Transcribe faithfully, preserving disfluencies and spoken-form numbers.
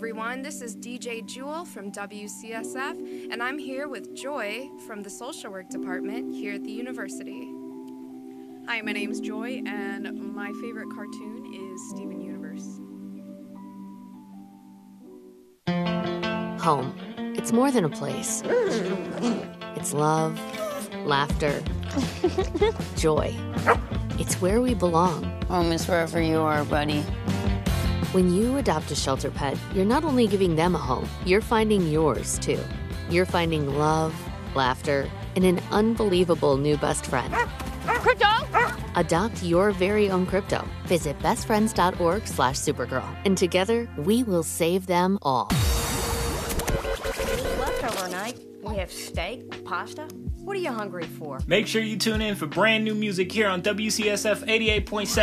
everyone. This is D J Jewel from W C S F, and I'm here with Joy from the Social Work Department here at the university. Hi, my name's Joy, and my favorite cartoon is Steven Universe. Home. It's more than a place. It's love, laughter, joy. It's where we belong. Home is wherever you are, buddy. When you adopt a shelter pet, you're not only giving them a home, you're finding yours, too. You're finding love, laughter, and an unbelievable new best friend. Crypto! Adopt your very own crypto. Visit bestfriends.org slash supergirl. And together, we will save them all. Leftover night. We have steak, pasta. What are you hungry for? Make sure you tune in for brand new music here on W C S F eighty-eight point seven.